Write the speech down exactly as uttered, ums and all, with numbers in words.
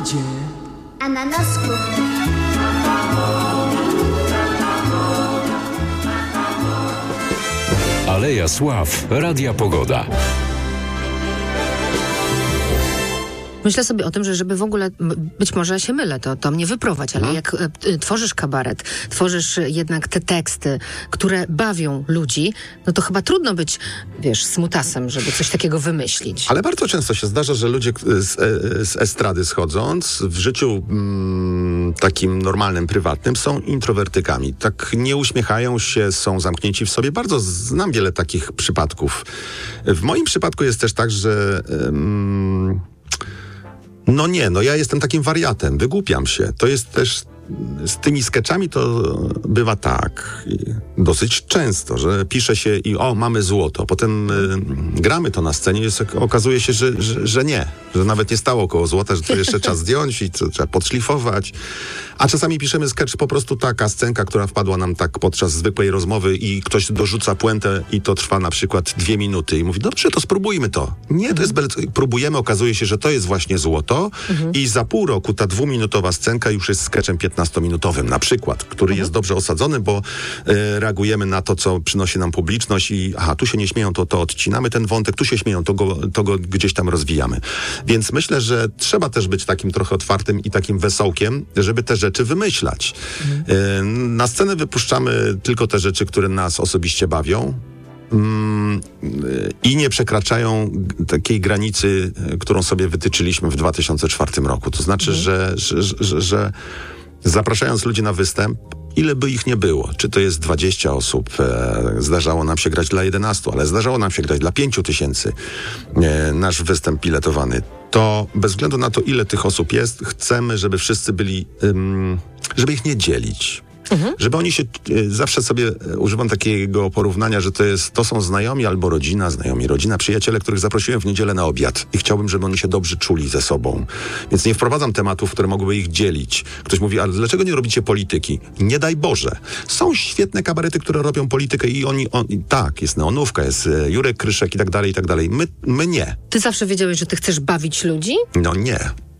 gdzie? Ananasku. Aleja Sław, Radia Pogoda. Myślę sobie o tym, że żeby w ogóle, być może się mylę, to, to mnie wyprowadź, ale jak y, tworzysz kabaret, tworzysz jednak te teksty, które bawią ludzi, no to chyba trudno być, wiesz, smutasem, żeby coś takiego wymyślić. Ale bardzo często się zdarza, że ludzie z, z estrady schodząc, w życiu mm, takim normalnym, prywatnym, są introwertykami. Tak nie uśmiechają się, są zamknięci w sobie. Bardzo znam wiele takich przypadków. W moim przypadku jest też tak, że... Ym, No nie, no ja jestem takim wariatem, wygłupiam się. To jest też, z tymi skeczami to bywa tak, dosyć często, że pisze się i o, mamy złoto. Potem y, gramy to na scenie i jest, okazuje się, że, że, że nie, że nawet nie stało koło złota, że to jeszcze trzeba zdjąć i to trzeba podszlifować. A czasami piszemy sketch po prostu taka scenka, która wpadła nam tak podczas zwykłej rozmowy i ktoś dorzuca puentę i to trwa na przykład dwie minuty i mówi, dobrze, to spróbujmy to. Nie, to jest, próbujemy, okazuje się, że to jest właśnie złoto mhm. i za pół roku ta dwuminutowa scenka już jest sketchem piętnastominutowym na przykład, który mhm. jest dobrze osadzony, bo e, reagujemy na to, co przynosi nam publiczność i aha, tu się nie śmieją, to, to odcinamy ten wątek, tu się śmieją, to go, to go gdzieś tam rozwijamy. Więc myślę, że trzeba też być takim trochę otwartym i takim wesołkiem, żeby te rzeczy wymyślać. Mhm. E, na scenę wypuszczamy tylko te rzeczy, które nas osobiście bawią. Mm, i nie przekraczają takiej granicy, którą sobie wytyczyliśmy w dwa tysiące czwartym roku. To znaczy, mhm. że, że, że, że zapraszając ludzi na występ, ile by ich nie było, czy to jest dwadzieścia osób, e, zdarzało nam się grać dla jedenastu, ale zdarzało nam się grać dla pięciu tysięcy, e, nasz występ biletowany, to bez względu na to, ile tych osób jest, chcemy, żeby wszyscy byli, ym, żeby ich nie dzielić. Mhm. Żeby oni się, zawsze sobie używam takiego porównania, że to jest, to są znajomi albo rodzina, znajomi, rodzina, przyjaciele, których zaprosiłem w niedzielę na obiad i chciałbym, żeby oni się dobrze czuli ze sobą. Więc nie wprowadzam tematów, które mogłyby ich dzielić. Ktoś mówi, ale dlaczego nie robicie polityki? Nie daj Boże. Są świetne kabarety, które robią politykę i oni, on, tak, jest Neonówka, jest Jurek Kryszek i tak dalej, i tak dalej. My, my nie. Ty zawsze wiedziałeś, że ty chcesz bawić ludzi? No nie.